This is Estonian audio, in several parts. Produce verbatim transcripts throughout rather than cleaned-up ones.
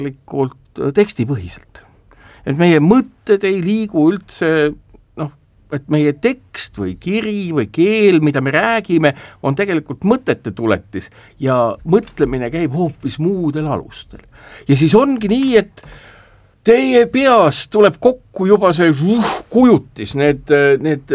tekstipõhiselt. Et meie mõtted ei liigu üldse, noh, et meie tekst või kiri või keel, mida me räägime, on tegelikult mõtete tuletis ja mõtlemine käib hoopis muudel alustel. Ja siis ongi nii, et teie peas tuleb kokku juba see kujutis, need, need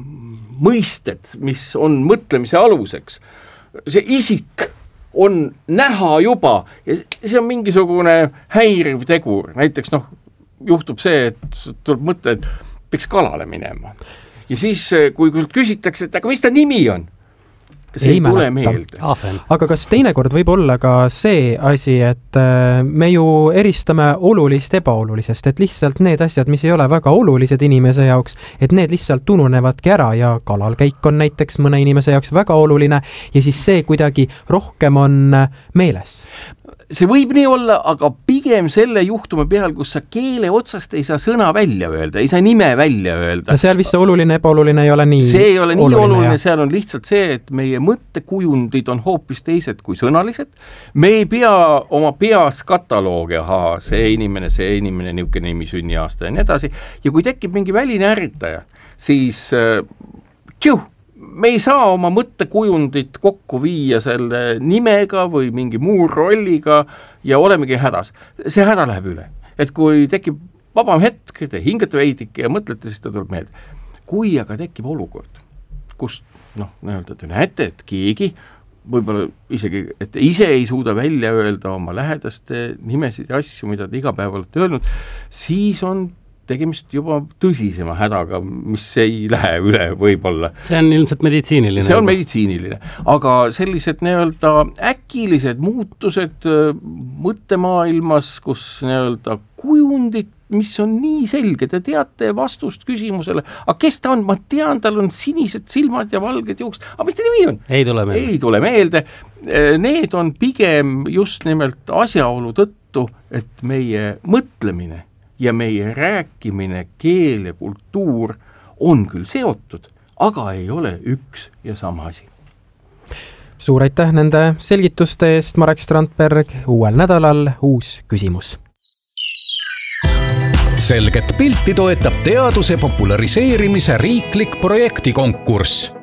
mõisted, mis on mõtlemise aluseks. See isik on näha juba ja see on mingisugune häiriv tegur. Näiteks noh, juhtub see, et tuleb mõte, et peaks kalale minema. Ja siis, kui küsitakse, et aga mis ta nimi on? See ei, ei tule meelde. Aga kas teinekord võib olla ka see asi, et me ju eristame olulist ebaolulisest, et lihtsalt need asjad, mis ei ole väga olulised inimese jaoks, et need lihtsalt ununevadki ära ja kalalkäik on näiteks mõne inimese jaoks väga oluline ja siis see kuidagi rohkem on meeles. See võib nii olla, aga pigem selle juhtumi peal, kus sa keele otsast ei saa sõna välja öelda, ei saa nime välja öelda. No seal vist see oluline, ebaoluline ei ole nii oluline. See ei ole nii oluline, oluline seal on lihtsalt see, et meie mõttekujundid on hoopis teised kui sõnalised. Me ei pea oma peas kataloogi, ahaa, see inimene, see inimene, niuke nimi, sünniaasta ja nii edasi. Ja kui tekib mingi väline ärritaja, siis äh, tšuh, me ei saa oma mõttekujundit kokku viia selle nimega või mingi muu rolliga ja olemegi hädas. See häda läheb üle. Et kui tekib vabam hetk, te hingate veidike ja mõtlete, siis ta tuleb meelde. Kui aga tekib olukord, kus noh, näöelda, te näete, et keegi võib-olla isegi, et te ise ei suuda välja öelda oma lähedaste nimesid ja asju, mida te iga päev olete öelnud, siis on tegemist juba tõsisema hädaga, mis ei lähe üle võib-olla. See on ilmselt meditsiiniline. See on meditsiiniline, aga sellised nii-öelda äkilised muutused mõttemaailmas, kus nii-öelda kujundid, mis on nii selge, te teate vastust küsimusele, aga kes ta on, ma tean, tal on sinised silmad ja valged juuksed, aga mis ta nimi on? Ei tule meelde. Ei tule meelde. Need on pigem just nimelt asjaolu tõttu, et meie mõtlemine ja meie rääkimine, keel ja kultuur on küll seotud, aga ei ole üks ja sama asi. Suur aitäh nende selgituste eest, Marek Strandberg. Uuel nädalal uus küsimus. Selget pilti toetab teaduse populariseerimise riiklik projektikonkurss.